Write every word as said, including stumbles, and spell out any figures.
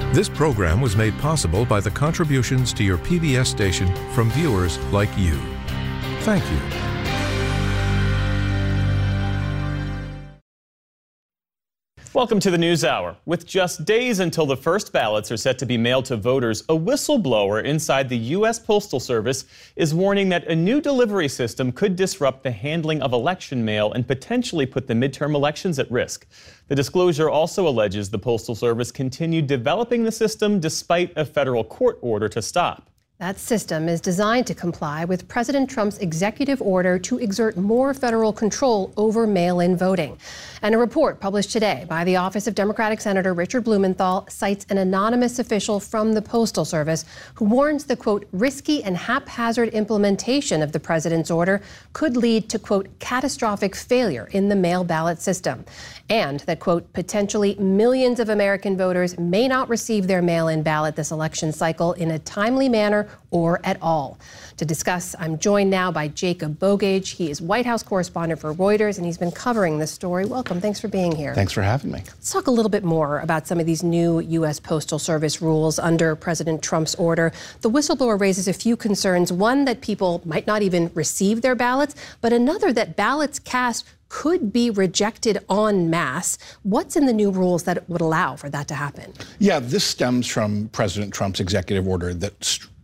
This program was made possible by the contributions to your P B S station from viewers like you. Thank you. Welcome to the News Hour. With just days until the first ballots are set to be mailed to voters, a whistleblower inside the U S Postal Service is warning that a new delivery system could disrupt the handling of election mail and potentially put the midterm elections at risk. The disclosure also alleges the Postal Service continued developing the system despite a federal court order to stop. That system is designed to comply with President Trump's executive order to exert more federal control over mail-in voting. And a report published today by the Office of Democratic Senator Richard Blumenthal cites an anonymous official from the Postal Service who warns the, quote, risky and haphazard implementation of the president's order could lead to, quote, catastrophic failure in the mail ballot system. And that, quote, potentially millions of American voters may not receive their mail-in ballot this election cycle in a timely manner or at all. To discuss, I'm joined now by Jacob Bogage. He is White House correspondent for Reuters, and he's been covering this story. Welcome. Thanks for being here. Thanks for having me. Let's talk a little bit more about some of these new U S Postal Service rules under President Trump's order. The whistleblower raises a few concerns. One, that people might not even receive their ballots, but another, that ballots cast could be rejected en masse. What's in the new rules that would allow for that to happen? Yeah, this stems from President Trump's executive order that